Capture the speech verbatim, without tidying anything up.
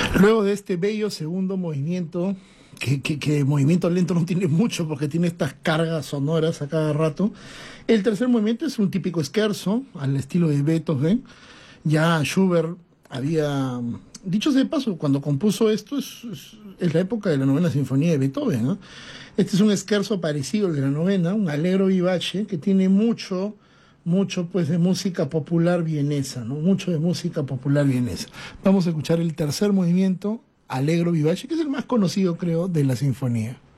Luego de este bello segundo movimiento, que, que, que movimiento lento no tiene mucho porque tiene estas cargas sonoras a cada rato, el tercer movimiento es un típico scherzo al estilo de Beethoven. Ya Schubert había, dicho sea de paso, cuando compuso esto es, es, es la época de la novena sinfonía de Beethoven, ¿no? Este es un scherzo parecido al de la novena, un allegro vivace que tiene mucho mucho pues de música popular vienesa, ¿no? Mucho de música popular vienesa. Vamos a escuchar el tercer movimiento, Allegro vivace, que es el más conocido, creo, de la sinfonía.